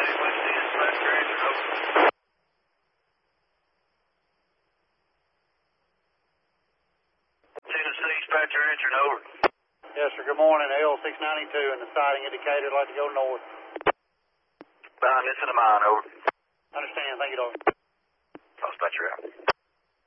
Tennessee, dispatcher answering, over. Yes, sir. Good morning. L692 and the sighting indicator. I'd like to go north. Behind, listen to mine, over. Understand. Thank you, Dog. I'll dispatcher out.